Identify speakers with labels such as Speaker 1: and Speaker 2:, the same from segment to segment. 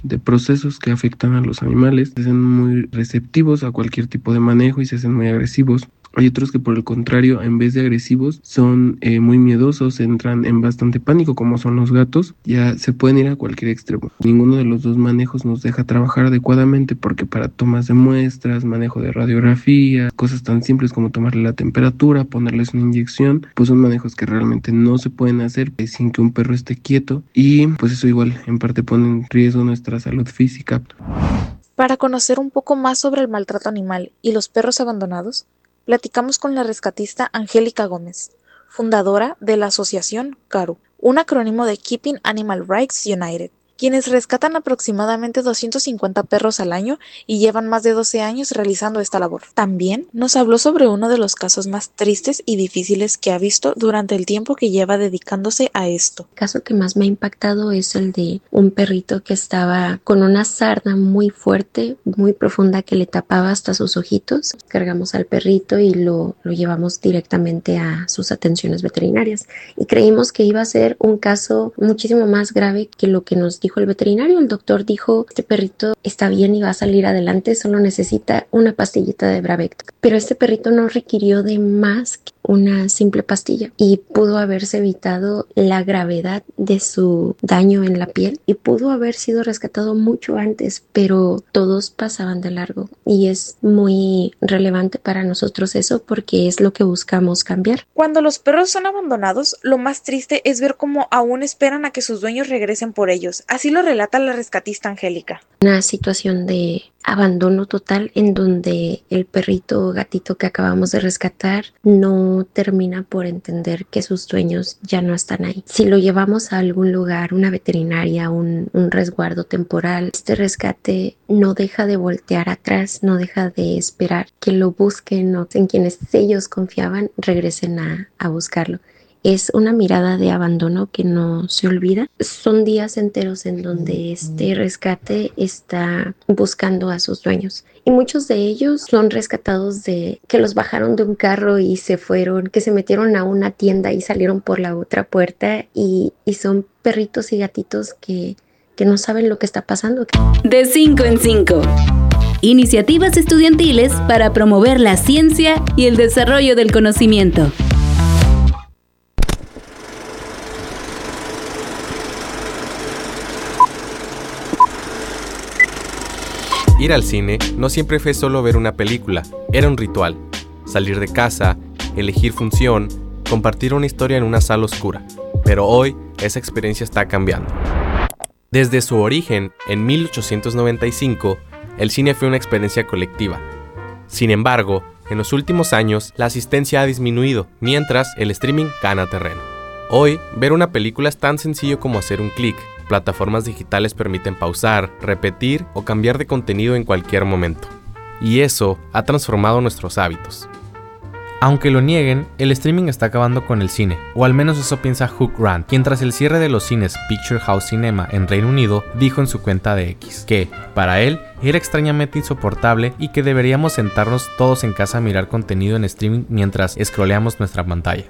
Speaker 1: de procesos que afectan a los animales, se hacen muy receptivos a cualquier tipo de manejo y se hacen muy agresivos. Hay otros que por el contrario, en vez de agresivos, son muy miedosos, entran en bastante pánico, como son los gatos, ya se pueden ir a cualquier extremo. Ninguno de los dos manejos nos deja trabajar adecuadamente porque para tomas de muestras, manejo de radiografía, cosas tan simples como tomarle la temperatura, ponerles una inyección, pues son manejos que realmente no se pueden hacer sin que un perro esté quieto y pues eso igual en parte pone en riesgo nuestra salud física.
Speaker 2: Para conocer un poco más sobre el maltrato animal y los perros abandonados, platicamos con la rescatista Angélica Gómez, fundadora de la asociación CARU, un acrónimo de Keeping Animal Rights United, quienes rescatan aproximadamente 250 perros al año y llevan más de 12 años realizando esta labor. También nos habló sobre uno de los casos más tristes y difíciles que ha visto durante el tiempo que lleva dedicándose a esto.
Speaker 3: El caso que más me ha impactado es el de un perrito que estaba con una sarna muy fuerte, muy profunda que le tapaba hasta sus ojitos. Cargamos al perrito y lo llevamos directamente a sus atenciones veterinarias y creímos que iba a ser un caso muchísimo más grave que lo que nos dijo el veterinario. El doctor dijo, este perrito está bien y va a salir adelante, solo necesita una pastillita de Bravecto. Pero este perrito no requirió de más que una simple pastilla y pudo haberse evitado la gravedad de su daño en la piel y pudo haber sido rescatado mucho antes, pero todos pasaban de largo y es muy relevante para nosotros eso porque es lo que buscamos cambiar.
Speaker 2: Cuando los perros son abandonados, lo más triste es ver cómo aún esperan a que sus dueños regresen por ellos. Así lo relata la rescatista Angélica.
Speaker 3: Una situación de abandono total en donde el perrito o gatito que acabamos de rescatar no termina por entender que sus dueños ya no están ahí. Si lo llevamos a algún lugar, una veterinaria, un resguardo temporal, este rescate no deja de voltear atrás, no deja de esperar que lo busquen o en quienes ellos confiaban regresen a buscarlo. Es una mirada de abandono que no se olvida. Son días enteros en donde este rescate está buscando a sus dueños. Y muchos de ellos son rescatados de que los bajaron de un carro y se fueron, que se metieron a una tienda y salieron por la otra puerta y son perritos y gatitos que no saben lo que está pasando.
Speaker 4: De 5 en 5. Iniciativas estudiantiles para promover la ciencia y el desarrollo del conocimiento.
Speaker 5: Ir al cine no siempre fue solo ver una película, era un ritual. Salir de casa, elegir función, compartir una historia en una sala oscura. Pero hoy, esa experiencia está cambiando. Desde su origen, en 1895, el cine fue una experiencia colectiva. Sin embargo, en los últimos años, la asistencia ha disminuido, mientras el streaming gana terreno. Hoy, ver una película es tan sencillo como hacer un clic. Plataformas digitales permiten pausar, repetir o cambiar de contenido en cualquier momento. Y eso ha transformado nuestros hábitos.
Speaker 6: Aunque lo nieguen, el streaming está acabando con el cine, o al menos eso piensa Hugh Grant, quien tras el cierre de los cines Picture House Cinema en Reino Unido, dijo en su cuenta de X que, para él, era extrañamente insoportable y que deberíamos sentarnos todos en casa a mirar contenido en streaming mientras scrolleamos nuestra pantalla.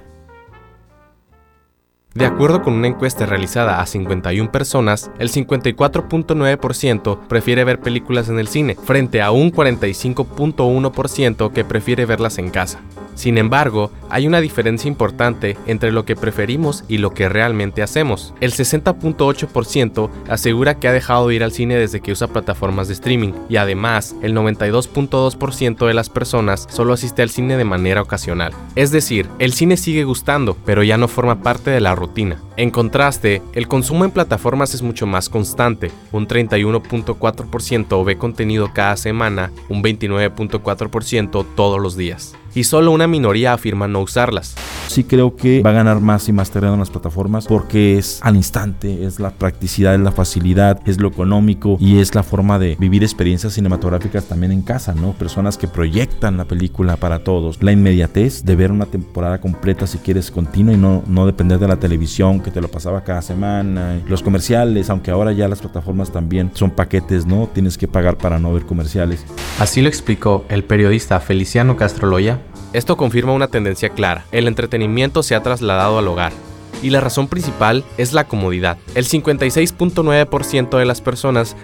Speaker 5: De acuerdo con una encuesta realizada a 51 personas, el 54.9% prefiere ver películas en el cine, frente a un 45.1% que prefiere verlas en casa. Sin embargo, hay una diferencia importante entre lo que preferimos y lo que realmente hacemos. El 60.8% asegura que ha dejado de ir al cine desde que usa plataformas de streaming, y además, el 92.2% de las personas solo asiste al cine de manera ocasional. Es decir, el cine sigue gustando, pero ya no forma parte de la rutina. En contraste, el consumo en plataformas es mucho más constante. Un 31.4% ve contenido cada semana, un 29.4% todos los días. Y solo una minoría afirma no usarlas.
Speaker 7: Sí creo que va a ganar más y más terreno en las plataformas porque es al instante, es la practicidad, es la facilidad, es lo económico y es la forma de vivir experiencias cinematográficas también en casa, ¿no? Personas que proyectan la película para todos. La inmediatez de ver una temporada completa si quieres continua y no depender de la televisión que te lo pasaba cada semana. Los comerciales, aunque ahora ya las plataformas también son paquetes, ¿no? Tienes que pagar para no ver comerciales.
Speaker 6: Así lo explicó el periodista Feliciano Castro Loya.
Speaker 5: Esto confirma una tendencia clara. El entretenimiento se ha trasladado al hogar. Y la razón principal es la comodidad. El 56.9% de las personas